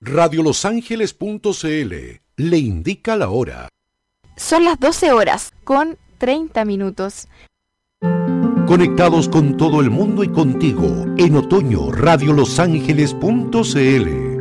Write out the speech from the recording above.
Radiolosangeles.cl le indica la hora. Son las 12 horas con 30 minutos. Conectados con todo el mundo y contigo en otoño, Radiolosangeles.cl.